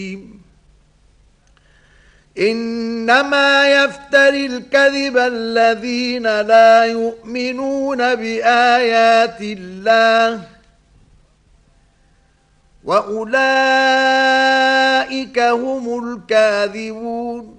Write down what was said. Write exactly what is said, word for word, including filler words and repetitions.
إنما يفتري الكذب الذين لا يؤمنون بآيات الله وأولئك هم الكاذبون